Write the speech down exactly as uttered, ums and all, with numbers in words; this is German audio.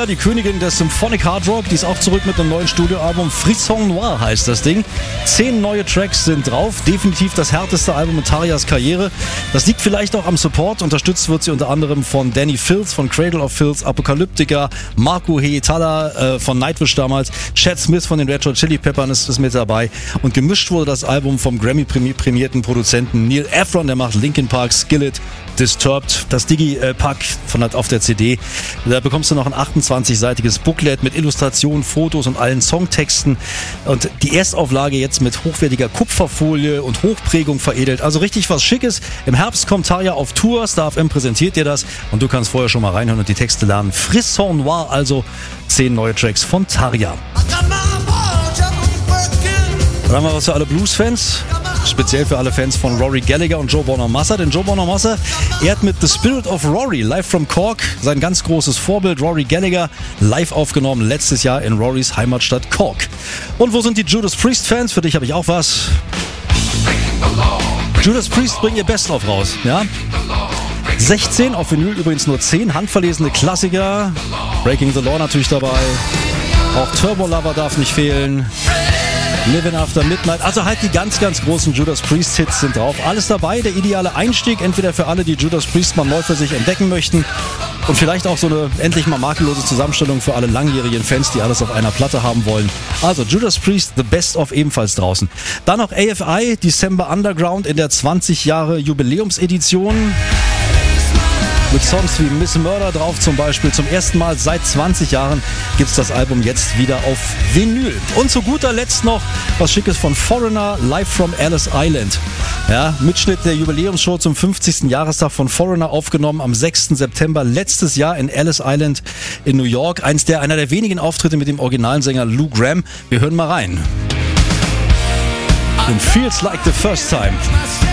Camilla, die Königin des Symphonic Hard Rock, die ist auch zurück mit einem neuen Studioalbum. Frisson Noir heißt das Ding. Zehn neue Tracks sind drauf. Definitiv das härteste Album in Tarjas Karriere. Das liegt vielleicht auch am Support. Unterstützt wird sie unter anderem von Danny Filth von Cradle of Filth, Apocalyptica, Marco Hietala äh, von Nightwish damals, Chad Smith von den Red Hot Chili Peppers ist, ist mit dabei. Und gemischt wurde das Album vom Grammy-prämierten Produzenten Neil Efron, der macht Linkin Park, Skillet, Disturbed, das Digi-Pack von auf der C D. Da bekommst du noch ein achtundzwanzig-seitiges Booklet mit Illustrationen, Fotos und allen Songtexten. Und die Erstauflage jetzt mit hochwertiger Kupferfolie und Hochprägung veredelt. Also richtig was Schickes. Im Herbst kommt Tarja auf Tour. Star F M präsentiert dir das. Und du kannst vorher schon mal reinhören und die Texte lernen. Frisson Noir, also zehn neue Tracks von Tarja. Dann haben wir was für alle Blues-Fans. Speziell für alle Fans von Rory Gallagher und Joe Bonamassa. Denn Joe Bonamassa ehrt mit The Spirit of Rory, live from Cork, sein ganz großes Vorbild Rory Gallagher, live aufgenommen letztes Jahr in Rorys Heimatstadt Cork. Und wo sind die Judas Priest-Fans? Für dich habe ich auch was. Judas Priest bringen ihr Best-of raus, ja? sechzehn, auf Vinyl übrigens nur zehn, handverlesene Klassiker. Breaking the Law natürlich dabei. Auch Turbo Lover darf nicht fehlen. Living After Midnight, also halt die ganz, ganz großen Judas Priest Hits sind drauf. Alles dabei, der ideale Einstieg, entweder für alle, die Judas Priest mal neu für sich entdecken möchten und vielleicht auch so eine endlich mal makellose Zusammenstellung für alle langjährigen Fans, die alles auf einer Platte haben wollen. Also Judas Priest, The Best of ebenfalls draußen. Dann noch A F I, December Underground in der zwanzig Jahre Jubiläumsedition. Mit Songs wie Miss Murder drauf zum Beispiel. Zum ersten Mal seit zwanzig Jahren gibt es das Album jetzt wieder auf Vinyl. Und zu guter Letzt noch was Schickes von Foreigner, live from Ellis Island. Ja, Mitschnitt der Jubiläumsshow zum fünfzigsten Jahrestag von Foreigner, aufgenommen am sechsten September letztes Jahr in Ellis Island in New York. Eins der, einer der wenigen Auftritte mit dem originalen Sänger Lou Gramm. Wir hören mal rein. In Feels Like the First Time.